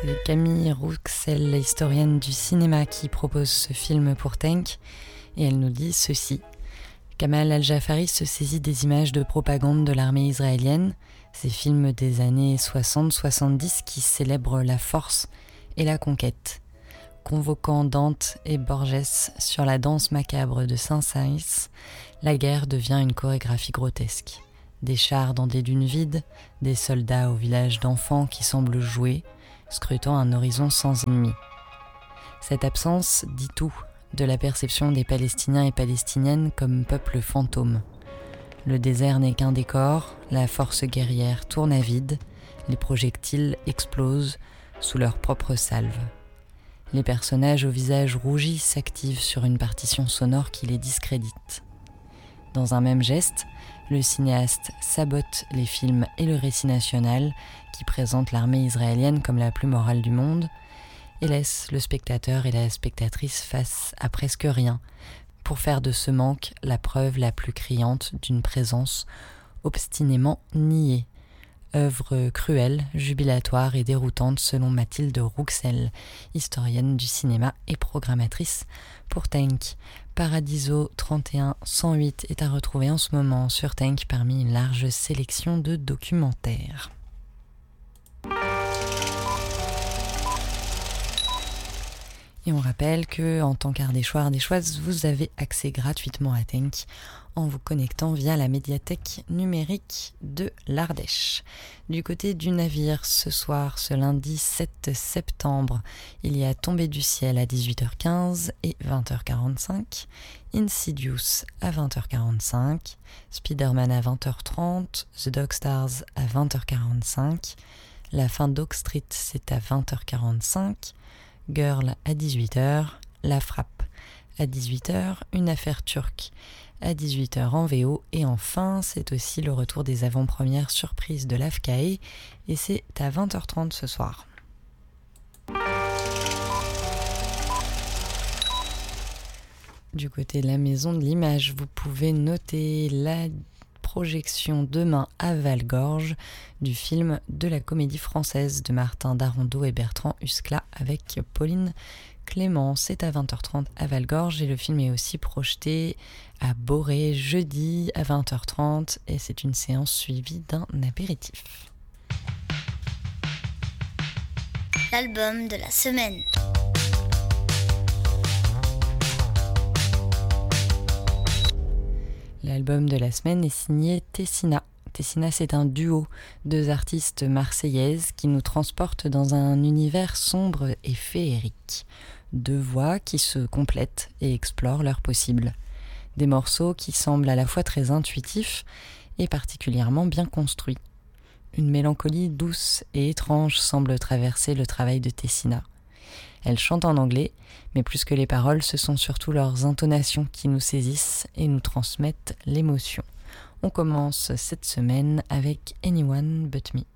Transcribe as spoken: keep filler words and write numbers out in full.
C'est Camille Rouxel, historienne du cinéma, qui propose ce film pour Tenk, et elle nous dit ceci. Kamal Al-Jafari se saisit des images de propagande de l'armée israélienne, ces films des années soixante soixante-dix qui célèbrent la force et la conquête. Convoquant Dante et Borges sur la danse macabre de Saint-Saëns, la guerre devient une chorégraphie grotesque. Des chars dans des dunes vides, des soldats au village d'enfants qui semblent jouer, scrutant un horizon sans ennemis. Cette absence dit tout de la perception des Palestiniens et Palestiniennes comme peuple fantôme. Le désert n'est qu'un décor, la force guerrière tourne à vide, les projectiles explosent sous leur propre salve. Les personnages au visage rougi s'activent sur une partition sonore qui les discrédite. Dans un même geste, le cinéaste sabote les films et le récit national qui présentent l'armée israélienne comme la plus morale du monde et laisse le spectateur et la spectatrice face à presque rien pour faire de ce manque la preuve la plus criante d'une présence obstinément niée. Œuvre cruelle, jubilatoire et déroutante selon Mathilde Rouxel, historienne du cinéma et programmatrice pour Tenk. Paradiso trente et un cent huit est à retrouver en ce moment sur Tenk parmi une large sélection de documentaires. Et on rappelle que, en tant qu'Ardéchois, Ardéchoise, vous avez accès gratuitement à Tenk en vous connectant via la médiathèque numérique de l'Ardèche. Du côté du navire, ce soir, ce lundi sept septembre, il y a Tombé du ciel à dix-huit heures quinze et vingt heures quarante-cinq, Insidious à vingt heures quarante-cinq, Spider-Man à vingt heures trente, The Dog Stars à vingt heures quarante-cinq, La fin d'Oak Street c'est à vingt heures quarante-cinq, Girl à dix-huit heures, La Frappe à dix-huit heures, Une affaire turque à dix-huit heures en V O, et enfin c'est aussi le retour des avant-premières surprises de l'A F K E et c'est à vingt heures trente ce soir. Du côté de la Maison de l'Image, vous pouvez noter la projection demain à Val-Gorge du film de la Comédie Française de Martin Darondeau et Bertrand Huskla avec Pauline Clément. C'est à vingt heures trente à Val-Gorge et le film est aussi projeté à Boré jeudi à vingt heures trente et c'est une séance suivie d'un apéritif. L'album de la semaine. L'album de la semaine est signé Tessina. Tessina, c'est un duo, deux artistes marseillaises qui nous transportent dans un univers sombre et féerique. Deux voix qui se complètent et explorent leurs possibles. Des morceaux qui semblent à la fois très intuitifs et particulièrement bien construits. Une mélancolie douce et étrange semble traverser le travail de Tessina. Elle chante en anglais, mais plus que les paroles, ce sont surtout leurs intonations qui nous saisissent et nous transmettent l'émotion. On commence cette semaine avec Anyone But Me.